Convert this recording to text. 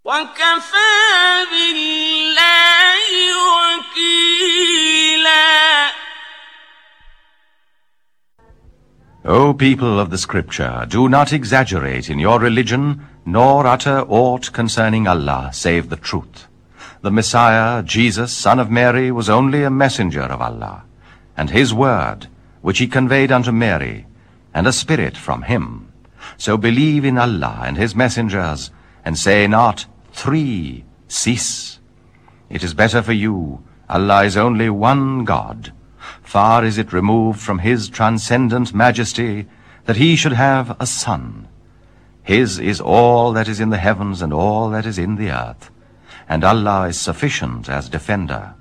وَكَفَى بِاللَّهِ وَكِيلًا. O people of the Scripture, do not exaggerate in your religion, nor utter aught concerning Allah, save the truth. The Messiah, Jesus, son of Mary, was only a messenger of Allah, and his word, which he conveyed unto Mary, and a spirit from him. So believe in Allah and his messengers, and say not, 3, cease. It is better for you, Allah is only one God. Far is it removed from his transcendent majesty that he should have a son. His is all that is in the heavens and all that is in the earth, and Allah is sufficient as defender.